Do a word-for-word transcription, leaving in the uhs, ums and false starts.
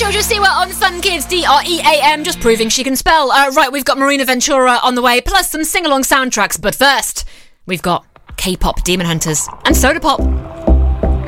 Georgia Stewart on Fun Kids, D R E A M, just proving she can spell. Uh, right, we've got Marina Ventura on the way, plus some sing-along soundtracks. But first, we've got K-pop Demon Hunters and Soda Pop.